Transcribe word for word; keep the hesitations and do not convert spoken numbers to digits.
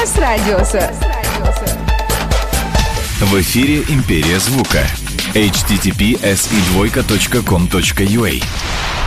Kas Радиоса. В эфире «Империя звука». эйч ти ти пи эс и двойка точка ком точка ю а.